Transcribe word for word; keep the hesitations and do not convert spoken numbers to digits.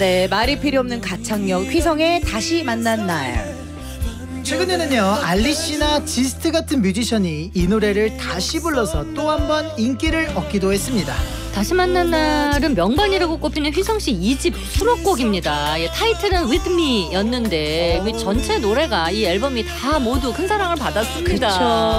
네, 말이 필요 없는 가창력 휘성의 다시 만난 날. 최근에는요, 알리씨나 지스트 같은 뮤지션이 이 노래를 다시 불러서 또 한 번 인기를 얻기도 했습니다. 다시 만난 날은 명반이라고 꼽히는 휘성씨 이 집 수록곡입니다. 예, 타이틀은 With Me였는데 그 전체 노래가 이 앨범이 다 모두 큰 사랑을 받았습니다. 그쵸.